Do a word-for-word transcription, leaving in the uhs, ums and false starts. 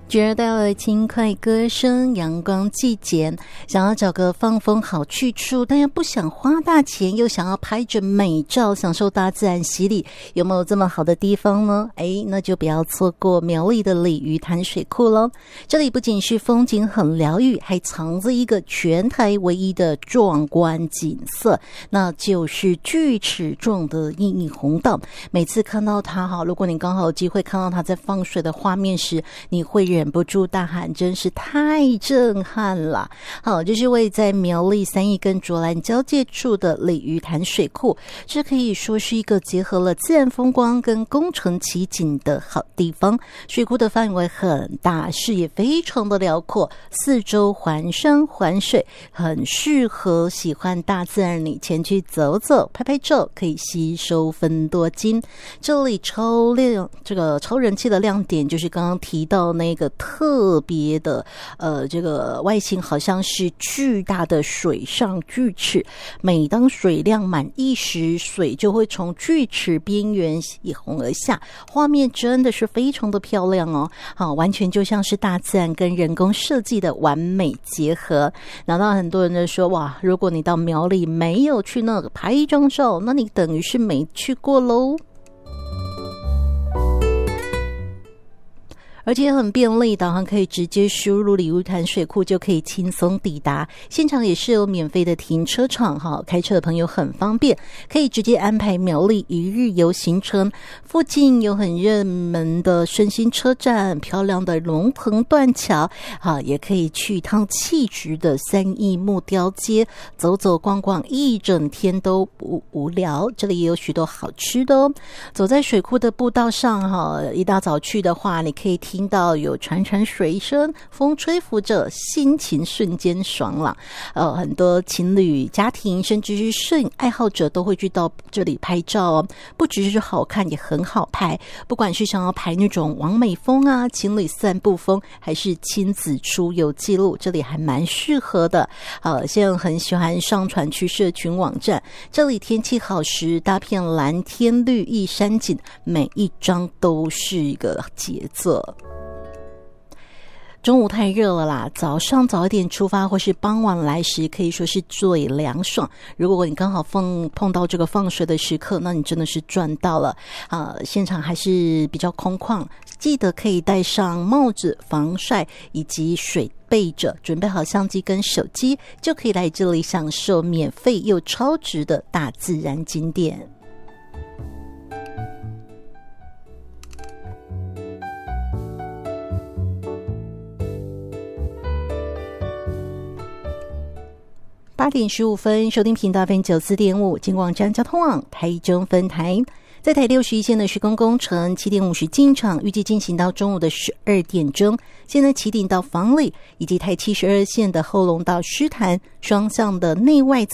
觉得轻快歌声，阳光季节，想要找个放风好去处，但又不想花大钱，又想要拍着美照享受大自然洗礼，有没有这么好的地方呢？诶，那就不要错过苗栗的鲤鱼潭水库咯。这里不仅是风景很疗愈，还藏着一个全台唯一的壮观景色，那就是锯齿状的映红道。每次看到它哈，如果你刚好有机会看到它在放水的画面时，你会忍不住大喊，真是太震撼了。好，这是位在苗栗三义跟卓兰交界处的鲤鱼潭水库，这可以说是一个结合了自然风光跟工程奇景的好地方。水库的范围很大，视野非常的辽阔，四周环山环水，很适合喜欢大自然你前去走走拍拍照，可以吸收分多精。这里超亮这个超人气的亮点就是刚刚提到那个特别的呃，这个外形好像是巨大的水上锯齿，每当水量满溢时，水就会从锯齿边缘一哄而下，画面真的是非常的漂亮哦。好，完全就像是大自然跟人工设计的完美结合。难道很多人就说，哇，如果你到苗栗没有去那个拍一张照，那你等于是没去过咯。而且很便利，导航可以直接输入鲤鱼潭水库就可以轻松抵达，现场也是有免费的停车场哈，开车的朋友很方便，可以直接安排苗栗一日游行程。附近有很热门的顺心车站，漂亮的龙腾断桥啊，也可以去一趟气质的三义木雕街，走走逛逛，一整天都不无聊。这里也有许多好吃的哦。走在水库的步道上哈，一大早去的话，你可以听听到有潺潺水声，风吹拂着，心情瞬间爽朗。呃，很多情侣、家庭，甚至是摄影爱好者都会去到这里拍照哦。不只是好看，也很好拍。不管是想要拍那种完美风啊、情侣散步风，还是亲子出游记录，这里还蛮适合的。呃，现在很喜欢上传去社群网站。这里天气好时，大片蓝天绿意山景，每一张都是一个杰作。中午太热了啦，早上早一点出发或是傍晚来时可以说是最凉爽。如果你刚好碰碰到这个放水的时刻，那你真的是赚到了啊、呃！现场还是比较空旷，记得可以戴上帽子、防晒以及水备着，准备好相机跟手机，就可以来这里享受免费又超值的大自然景点。八点十五分，收听频道 F M 九十四点五，金广站交通网台中分台。在台六十一线的施工工程，七点五十进场，预计进行到中午的十二点钟。现在起顶到房里，以及台七十二线的后龙到狮潭双向的内外侧